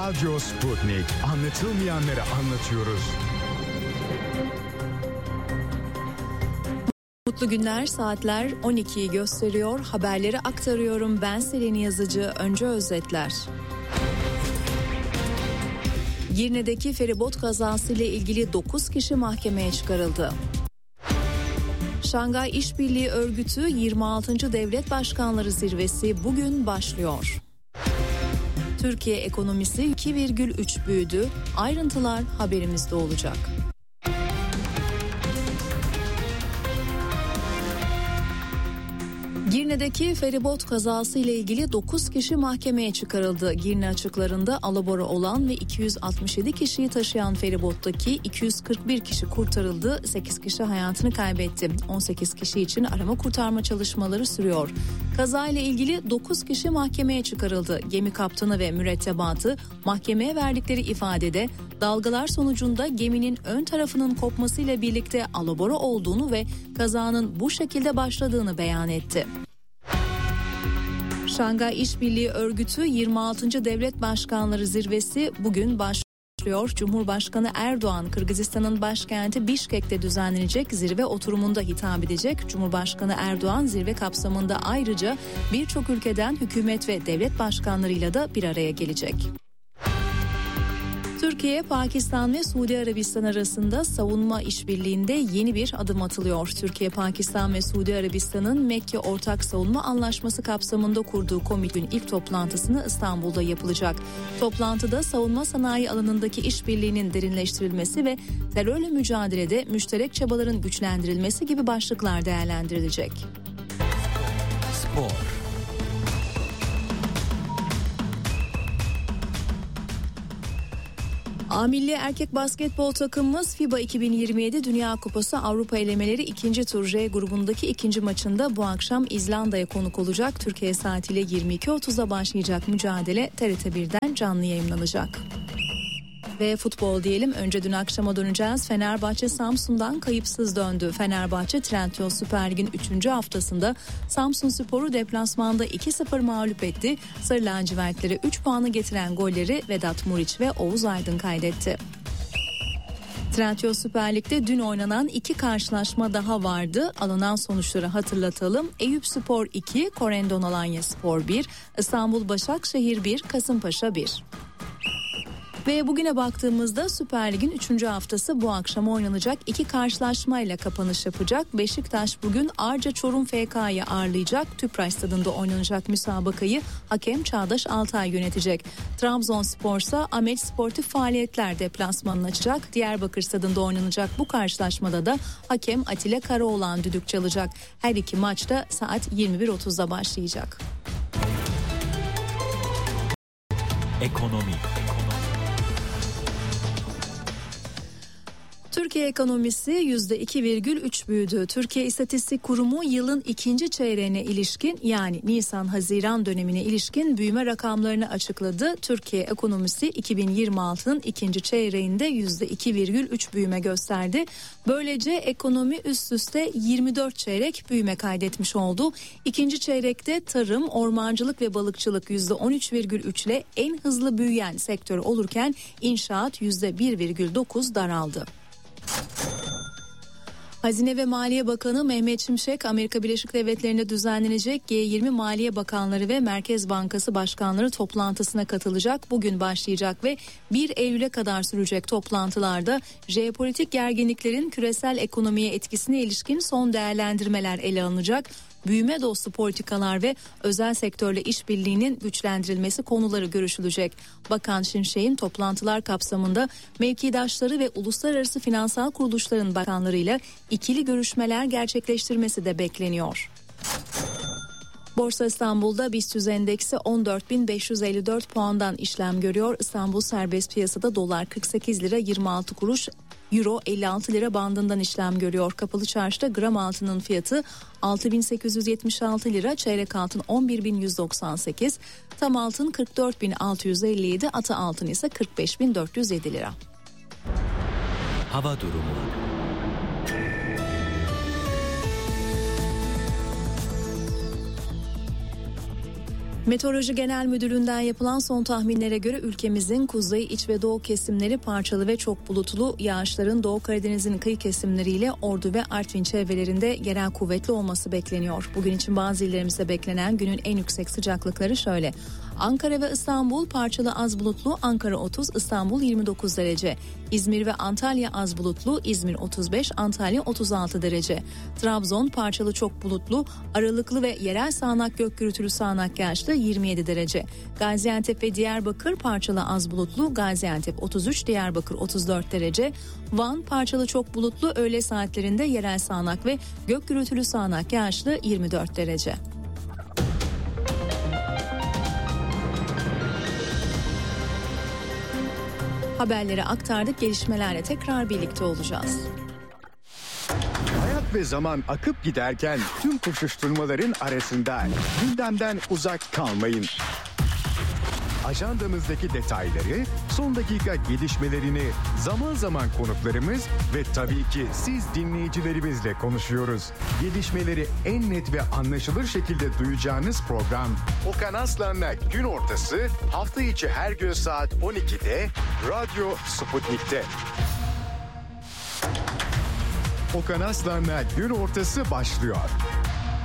Radyo Sputnik. Anlatılmayanları anlatıyoruz. Mutlu günler, saatler 12'yi gösteriyor. Haberleri aktarıyorum. Ben Selin Yazıcı. Önce özetler. Girne'deki feribot kazası ile ilgili 9 kişi mahkemeye çıkarıldı. Şangay İşbirliği Örgütü 26. Devlet Başkanları Zirvesi bugün başlıyor. Türkiye ekonomisi 2,3 büyüdü. Ayrıntılar haberimizde olacak. Girne'deki feribot kazası ile ilgili 9 kişi mahkemeye çıkarıldı. Girne açıklarında alabora olan ve 267 kişiyi taşıyan feribottaki 241 kişi kurtarıldı, 8 kişi hayatını kaybetti. 18 kişi için arama kurtarma çalışmaları sürüyor. Kaza ile ilgili 9 kişi mahkemeye çıkarıldı. Gemi kaptanı ve mürettebatı mahkemeye verdikleri ifadede dalgalar sonucunda geminin ön tarafının kopmasıyla birlikte alabora olduğunu ve kazanın bu şekilde başladığını beyan etti. Şangay İşbirliği Örgütü 26. Devlet Başkanları Zirvesi bugün başlıyor. Cumhurbaşkanı Erdoğan, Kırgızistan'ın başkenti Bişkek'te düzenlenecek zirve oturumunda hitap edecek. Cumhurbaşkanı Erdoğan zirve kapsamında ayrıca birçok ülkeden hükümet ve devlet başkanlarıyla da bir araya gelecek. Türkiye, Pakistan ve Suudi Arabistan arasında savunma işbirliğinde yeni bir adım atılıyor. Türkiye, Pakistan ve Suudi Arabistan'ın Mekke Ortak Savunma Anlaşması kapsamında kurduğu komitenin ilk toplantısını İstanbul'da yapılacak. Toplantıda savunma sanayi alanındaki işbirliğinin derinleştirilmesi ve terörle mücadelede müşterek çabaların güçlendirilmesi gibi başlıklar değerlendirilecek. Spor. A Milli Erkek Basketbol takımımız FIBA 2027 Dünya Kupası Avrupa elemeleri 2. tur J grubundaki 2. maçında bu akşam İzlanda'ya konuk olacak. Türkiye saatiyle 22.30'da başlayacak mücadele TRT 1'den canlı yayınlanacak. Ve futbol diyelim. Önce dün akşama döneceğiz. Fenerbahçe Samsun'dan kayıpsız döndü. Fenerbahçe Trendyol Süper Lig'in 3. haftasında Samsunspor'u deplasmanda 2-0 mağlup etti. Sarı lacivertlere 3 puanı getiren golleri Vedat Muriç ve Oğuz Aydın kaydetti. Trendyol Süper Lig'de dün oynanan 2 karşılaşma daha vardı. Alınan sonuçları hatırlatalım. Eyüpspor 2, Korendon Alanyaspor 1, İstanbul Başakşehir 1, Kasımpaşa 1. Ve bugüne baktığımızda Süper Lig'in 3. haftası bu akşam oynanacak 2 karşılaşmayla kapanış yapacak. Beşiktaş bugün Arca Çorum FK'yı ağırlayacak. Tüpraş Stadı'nda oynanacak müsabakayı hakem Çağdaş Altay yönetecek. Trabzonspor ise Amel Sportif Faaliyetler deplasmanını açacak. Diyarbakır Stadı'nda oynanacak bu karşılaşmada da hakem Atilla Karaoğlan düdük çalacak. Her iki maç da saat 21.30'da başlayacak. Ekonomi. Türkiye ekonomisi %2,3 büyüdü. Türkiye İstatistik Kurumu yılın ikinci çeyreğine ilişkin, yani Nisan-Haziran dönemine ilişkin büyüme rakamlarını açıkladı. Türkiye ekonomisi 2026'nın ikinci çeyreğinde %2,3 büyüme gösterdi. Böylece ekonomi üst üste 24 çeyrek büyüme kaydetmiş oldu. İkinci çeyrekte tarım, ormancılık ve balıkçılık %13,3 ile en hızlı büyüyen sektör olurken inşaat %1,9 daraldı. Hazine ve Maliye Bakanı Mehmet Şimşek, Amerika Birleşik Devletleri'nde düzenlenecek G20 Maliye Bakanları ve Merkez Bankası Başkanları toplantısına katılacak. Bugün başlayacak ve 1 Eylül'e kadar sürecek toplantılarda jeopolitik gerginliklerin küresel ekonomiye etkisine ilişkin son değerlendirmeler ele alınacak. Büyüme dostu politikalar ve özel sektörle işbirliğinin güçlendirilmesi konuları görüşülecek. Bakan Şimşek'in toplantılar kapsamında mevkidaşları ve uluslararası finansal kuruluşların bakanlarıyla ikili görüşmeler gerçekleştirmesi de bekleniyor. Borsa İstanbul'da BIST endeksi 14.554 puandan işlem görüyor. İstanbul serbest piyasada dolar 48 lira 26 kuruş, euro 56 lira bandından işlem görüyor. Kapalı çarşıda gram altının fiyatı 6.876 lira, çeyrek altın 11.198, tam altın 44.657, atı altın ise 45.407 lira. Hava durumu. Meteoroloji Genel Müdürlüğü'nden yapılan son tahminlere göre ülkemizin kuzey, iç ve doğu kesimleri parçalı ve çok bulutlu, yağışların Doğu Karadeniz'in kıyı kesimleriyle Ordu ve Artvin çevrelerinde yerel kuvvetli olması bekleniyor. Bugün için bazı illerimizde beklenen günün en yüksek sıcaklıkları şöyle: Ankara ve İstanbul parçalı az bulutlu, Ankara 30, İstanbul 29 derece. İzmir ve Antalya az bulutlu, İzmir 35, Antalya 36 derece. Trabzon parçalı çok bulutlu, aralıklı ve yerel sağanak gök gürültülü sağanak yağışlı 27 derece. Gaziantep ve Diyarbakır parçalı az bulutlu, Gaziantep 33, Diyarbakır 34 derece. Van parçalı çok bulutlu, öğle saatlerinde yerel sağanak ve gök gürültülü sağanak yağışlı 24 derece. Haberleri aktardık, gelişmelerle tekrar birlikte olacağız. Hayat ve zaman akıp giderken tüm koşuşturmaların arasında gündemden uzak kalmayın. Ajandamızdaki detayları, son dakika gelişmelerini zaman zaman konuklarımız ve tabii ki siz dinleyicilerimizle konuşuyoruz. Gelişmeleri en net ve anlaşılır şekilde duyacağınız program Okan Aslan'la Gün Ortası hafta içi her gün saat 12'de Radyo Sputnik'te. Okan Aslan'la Gün Ortası başlıyor.